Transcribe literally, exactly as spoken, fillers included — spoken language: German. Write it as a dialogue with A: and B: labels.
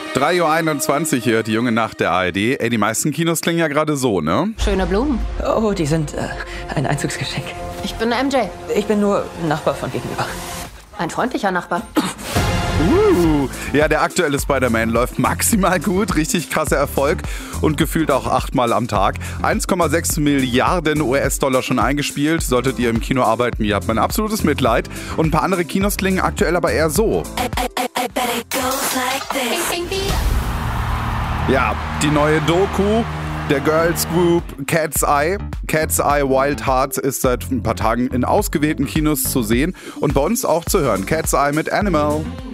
A: drei Uhr einundzwanzig hier, die junge Nacht der A R D. Ey, die meisten Kinos klingen ja gerade so, ne?
B: Schöne Blumen.
C: Oh, die sind äh, ein Einzugsgeschenk.
B: Ich bin M J.
C: Ich bin nur Nachbar von gegenüber.
B: Ein freundlicher Nachbar.
A: Uh, ja, der aktuelle Spider-Man läuft maximal gut, richtig krasser Erfolg und gefühlt auch achtmal am Tag. eins Komma sechs Milliarden U S-Dollar schon eingespielt. Solltet ihr im Kino arbeiten, ihr habt mein absolutes Mitleid. Und ein paar andere Kinos klingen aktuell aber eher so. Ja, die neue Doku der Girls Group Cat's Eye. Cat's Eye Wild Hearts ist seit ein paar Tagen in ausgewählten Kinos zu sehen und bei uns auch zu hören. Cat's Eye mit Animal.